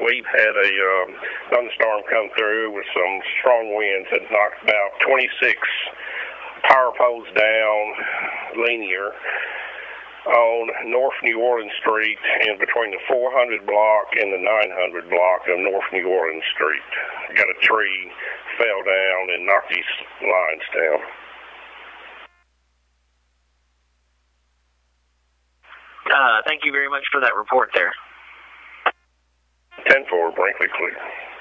we've had a thunderstorm come through with some strong winds that knocked about 26 power poles down linear on North New Orleans Street and between the 400 block and the 900 block of North New Orleans Street. Got a tree fell down and knocked these lines down. Thank you very much for that report there. 10-4, Brinkley clear.